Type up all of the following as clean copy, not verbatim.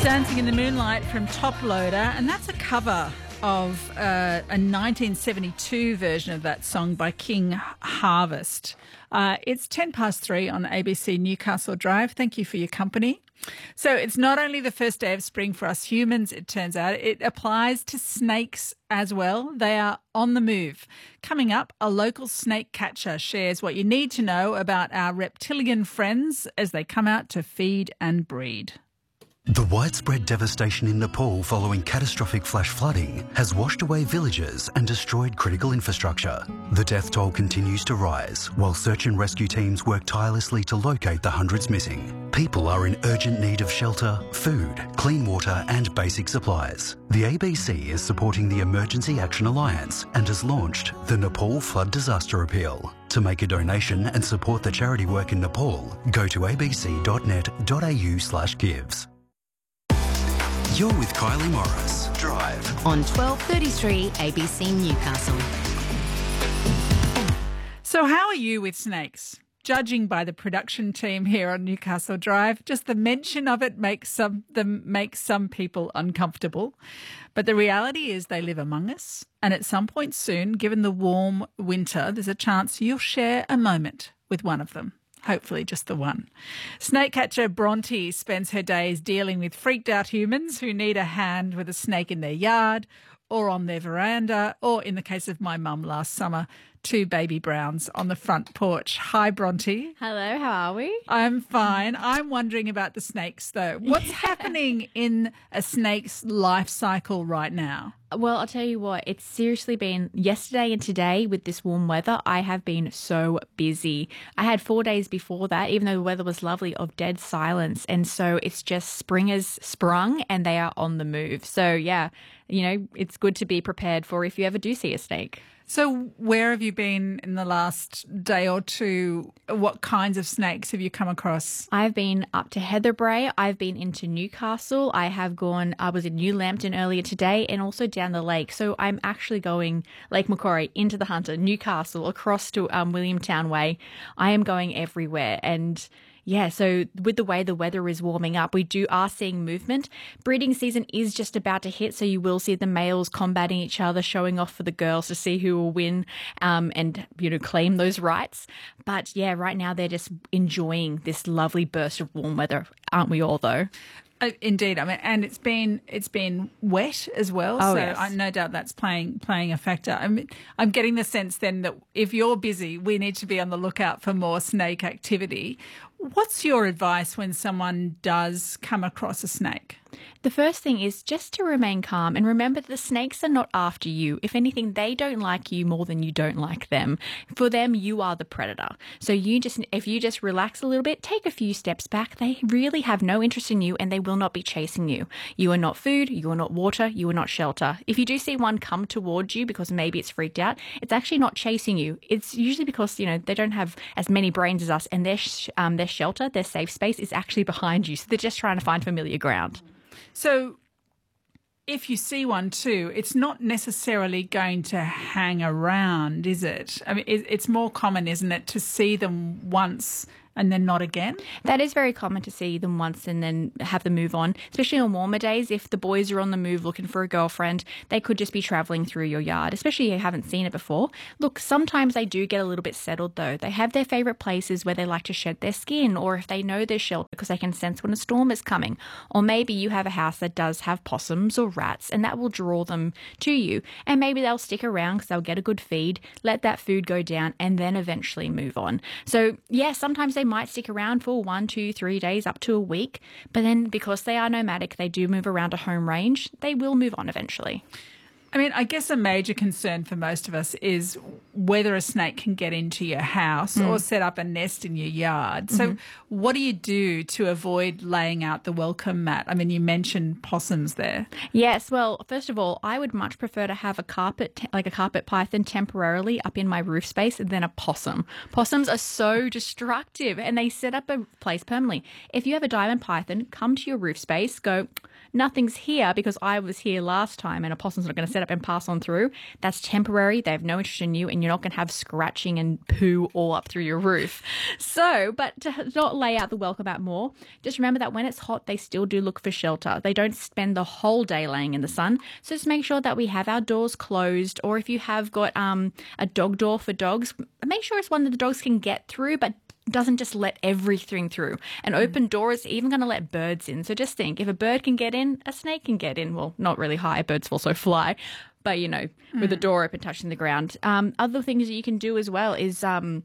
Dancing in the Moonlight from Top Loader, and that's a cover of a 1972 version of that song by King Harvest. It's 3:10 on ABC Newcastle Drive. Thank you for your company. So it's not only the first day of spring for us humans, it turns out. It applies to snakes as well. They are on the move. Coming up, a local snake catcher shares what you need to know about our reptilian friends as they come out to feed and breed. The widespread devastation in Nepal following catastrophic flash flooding has washed away villages and destroyed critical infrastructure. The death toll continues to rise while search and rescue teams work tirelessly to locate the hundreds missing. People are in urgent need of shelter, food, clean water and basic supplies. The ABC is supporting the Emergency Action Alliance and has launched the Nepal Flood Disaster Appeal. To make a donation and support the charity work in Nepal, go to abc.net.au/gives. You're with Kylie Morris. Drive on 1233 ABC Newcastle. So how are you with snakes? Judging by the production team here on Newcastle Drive, just the mention of it makes some people uncomfortable. But the reality is they live among us. And at some point soon, given the warm winter, there's a chance you'll share a moment with one of them. Hopefully just the one. Snake catcher Bronte spends her days dealing with freaked out humans who need a hand with a snake in their yard or on their veranda, or in the case of my mum last summer, 2 baby browns on the front porch. Hi, Bronte. Hello, how are we? I'm fine. I'm wondering about the snakes, though. What's happening in a snake's life cycle right now? Well, I'll tell you what, it's seriously been yesterday and today with this warm weather. I have been so busy. I had 4 days before that, even though the weather was lovely, of dead silence. And so it's just spring has sprung and they are on the move. So, yeah, you know, it's good to be prepared for if you ever do see a snake. So where have you been in the last day or two? What kinds of snakes have you come across? I've been up to Heatherbrae. I've been into Newcastle. I was in New Lambton earlier today and also down the lake. So I'm actually going Lake Macquarie, into the Hunter, Newcastle, across to Williamtown Way. I am going everywhere. And yeah, so with the way the weather is warming up, we are seeing movement. Breeding season is just about to hit, so you will see the males combating each other, showing off for the girls to see who will win and, you know, claim those rights. But yeah, right now they're just enjoying this lovely burst of warm weather, aren't we all, though? Indeed, I mean, and it's been wet as well, so yes. I no doubt that's playing a factor. I mean, I'm getting the sense then that if you're busy, we need to be on the lookout for more snake activity. What's your advice when someone does come across a snake? The first thing is just to remain calm and remember that the snakes are not after you. If anything, they don't like you more than you don't like them. For them, you are the predator. So if you just relax a little bit, take a few steps back, they really have no interest in you and they will not be chasing you. You are not food, you are not water, you are not shelter. If you do see one come towards you because maybe it's freaked out, it's actually not chasing you. It's usually because, you know, they don't have as many brains as us and their shelter, their safe space is actually behind you. So they're just trying to find familiar ground. So if you see one too, it's not necessarily going to hang around, is it? I mean, it's more common, isn't it, to see them once and then not again? That is very common to see them once and then have them move on, especially on warmer days. If the boys are on the move looking for a girlfriend, they could just be travelling through your yard, especially if you haven't seen it before. Look, sometimes they do get a little bit settled though. They have their favourite places where they like to shed their skin, or if they know their shelter because they can sense when a storm is coming. Or maybe you have a house that does have possums or rats and that will draw them to you. And maybe they'll stick around because they'll get a good feed, let that food go down and then eventually move on. So yeah, sometimes they might stick around for 1, 2, 3 days, up to a week. But then because they are nomadic, they do move around a home range, they will move on eventually. I mean, I guess a major concern for most of us is whether a snake can get into your house or set up a nest in your yard. So what do you do to avoid laying out the welcome mat? I mean, you mentioned possums there. Yes, well, first of all, I would much prefer to have a carpet python temporarily up in my roof space than a possum. Possums are so destructive and they set up a place permanently. If you have a diamond python, come to your roof space, go, nothing's here because I was here last time and a possum's not going to set up and pass on through. That's temporary. They have no interest in you and you're not going to have scratching and poo all up through your roof. So, but to not lay out the welcome mat more, just remember that when it's hot, they still do look for shelter. They don't spend the whole day laying in the sun. So just make sure that we have our doors closed, or if you have got a dog door for dogs, make sure it's one that the dogs can get through, but doesn't just let everything through. An open door is even going to let birds in. So just think, if a bird can get in, a snake can get in. Well, not really high. Birds also fly. But, you know, with the door open, touching the ground. Other things that you can do as well is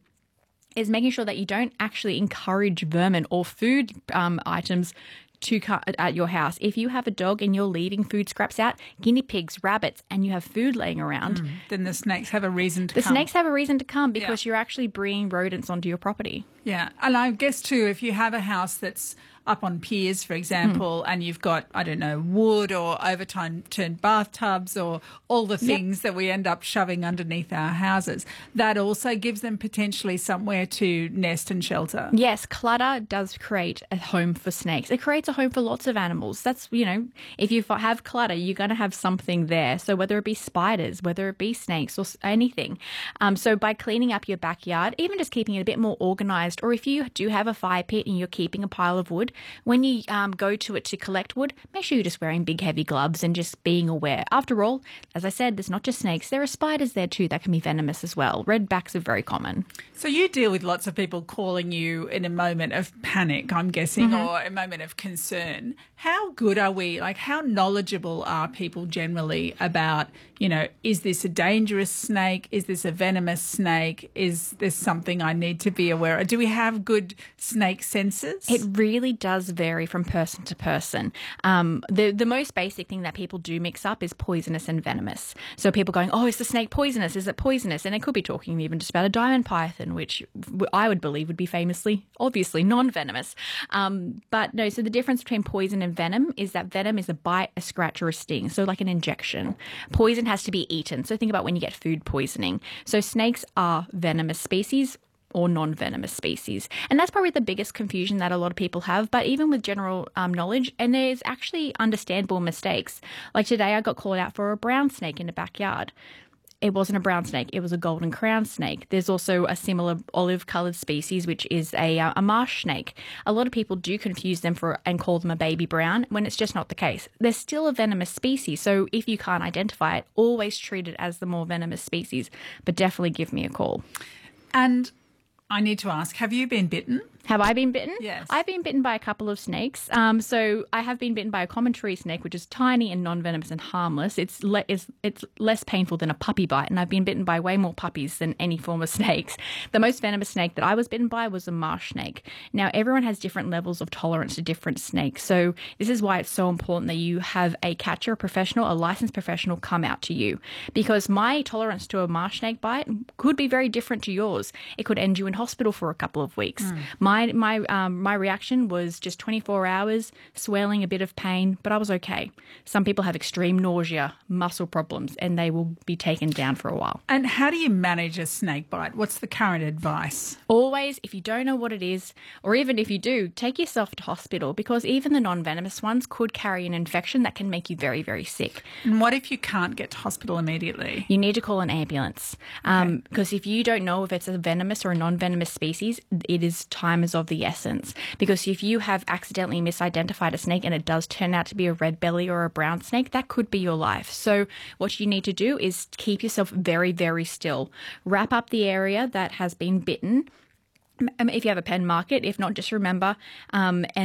making sure that you don't actually encourage vermin or food items to at your house. If you have a dog and you're leaving food scraps out, guinea pigs, rabbits, and you have food laying around, then the snakes have a reason to come. The snakes have a reason to come because you're actually bringing rodents onto your property. Yeah. And I guess too, if you have a house that's up on piers, for example, and you've got, I don't know, wood or overturned bathtubs or all the things that we end up shoving underneath our houses, that also gives them potentially somewhere to nest and shelter. Yes, clutter does create a home for snakes. It creates a home for lots of animals. That's, you know, if you have clutter, you're going to have something there. So whether it be spiders, whether it be snakes or anything. So by cleaning up your backyard, even just keeping it a bit more organised, or if you do have a fire pit and you're keeping a pile of wood, when you go to it to collect wood, make sure you're just wearing big heavy gloves and just being aware. After all, as I said, there's not just snakes, there are spiders there too that can be venomous as well. Redbacks are very common. So you deal with lots of people calling you in a moment of panic, I'm guessing, or a moment of concern. How good are we? Like, how knowledgeable are people generally about, you know, is this a dangerous snake? Is this a venomous snake? Is this something I need to be aware of? Do we have good snake senses? It really does vary from person to person. The most basic thing that people do mix up is poisonous and venomous. So people going, oh, is the snake poisonous? Is it poisonous? And it could be talking even just about a diamond python, which I would believe would be famously, obviously, non-venomous. But no, so the difference between poison and venom is that venom is a bite, a scratch, or a sting, so like an injection. Poison has to be eaten. So think about when you get food poisoning. So snakes are venomous species or non-venomous species. And that's probably the biggest confusion that a lot of people have. But even with general knowledge, and there's actually understandable mistakes. Like today I got called out for a brown snake in the backyard. It wasn't a brown snake. It was a golden crown snake. There's also a similar olive-coloured species, which is a marsh snake. A lot of people do confuse them and call them a baby brown when it's just not the case. They're still a venomous species. So if you can't identify it, always treat it as the more venomous species. But definitely give me a call. And I need to ask, have you been bitten? Have I been bitten? Yes. I've been bitten by a couple of snakes. So I have been bitten by a common tree snake, which is tiny and non-venomous and harmless. It's less painful than a puppy bite, and I've been bitten by way more puppies than any form of snakes. The most venomous snake that I was bitten by was a marsh snake. Now, everyone has different levels of tolerance to different snakes. So this is why it's so important that you have a catcher, a professional, a licensed professional come out to you. Because my tolerance to a marsh snake bite could be very different to yours. It could end you in hospital for a couple of weeks. My reaction was just 24 hours, swelling, a bit of pain, but I was okay. Some people have extreme nausea, muscle problems, and they will be taken down for a while. And how do you manage a snake bite? What's the current advice? Always, if you don't know what it is, or even if you do, take yourself to hospital, because even the non-venomous ones could carry an infection that can make you very, very sick. And what if you can't get to hospital immediately? You need to call an ambulance, because if you don't know if it's a venomous or a non-venomous species, it is time is of the essence. Because if you have accidentally misidentified a snake and it does turn out to be a red belly or a brown snake, that could be your life. So what you need to do is keep yourself very, very still. Wrap up the area that has been bitten. If you have a pen, mark it. If not, just remember. And